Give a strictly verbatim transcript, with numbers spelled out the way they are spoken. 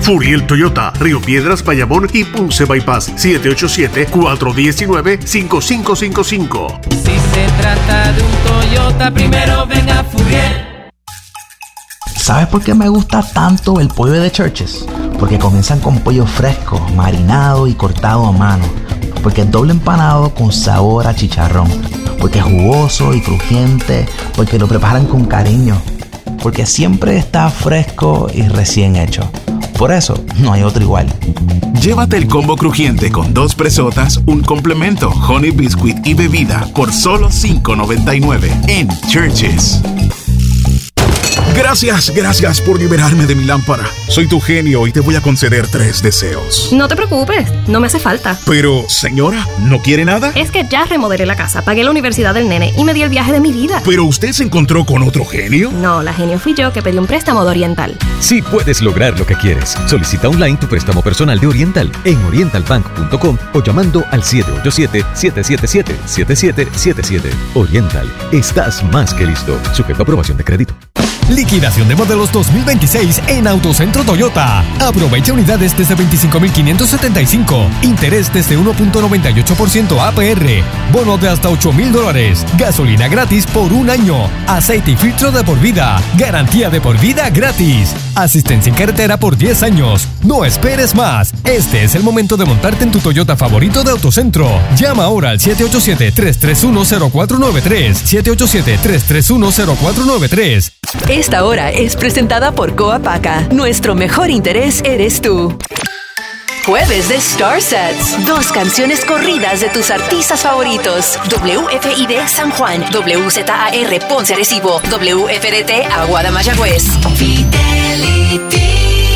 Furiel Toyota, Río Piedras, Bayamón y Ponce Bypass. siete ocho siete, cuatro uno nueve, cinco cinco cinco cinco. Si se trata de un Toyota, primero venga Furiel. ¿Sabes por qué me gusta tanto el pollo de Church's? Porque comienzan con pollo fresco, marinado y cortado a mano. Porque es doble empanado con sabor a chicharrón. Porque es jugoso y crujiente. Porque lo preparan con cariño. Porque siempre está fresco y recién hecho. Por eso, no hay otro igual. Llévate el combo crujiente con dos presotas, un complemento, honey biscuit y bebida por solo cinco noventa y nueve en Church's. Gracias, gracias por liberarme de mi lámpara. Soy tu genio y te voy a conceder tres deseos. No te preocupes, no me hace falta. Pero, señora, ¿no quiere nada? Es que ya remodelé la casa, pagué la universidad del nene y me di el viaje de mi vida. ¿Pero usted se encontró con otro genio? No, la genio fui yo que pedí un préstamo de Oriental. Sí puedes lograr lo que quieres. Solicita online tu préstamo personal de Oriental en oriental bank punto com o llamando al siete ocho siete, siete siete siete, siete siete siete siete. Oriental, estás más que listo. Sujeto a aprobación de crédito. Liquidación de modelos dos mil veintiséis en Autocentro Toyota. Aprovecha unidades desde veinticinco mil quinientos setenta y cinco. Interés desde uno punto noventa y ocho por ciento A P R. Bono de hasta ocho mil dólares. Gasolina gratis por un año. Aceite y filtro de por vida. Garantía de por vida gratis. Asistencia en carretera por diez años. No esperes más. Este es el momento de montarte en tu Toyota favorito de Autocentro. Llama ahora al siete ocho siete, tres tres uno, cero cuatro nueve tres. siete ocho siete, tres tres uno, cero cuatro nueve tres. Esta hora es presentada por Coapaca. Nuestro mejor interés eres tú. Jueves de Star Sets. Dos canciones corridas de tus artistas favoritos. W F I D San Juan, W Z A R Ponce Arecibo, W F D T Aguada Mayagüez. Fidelity.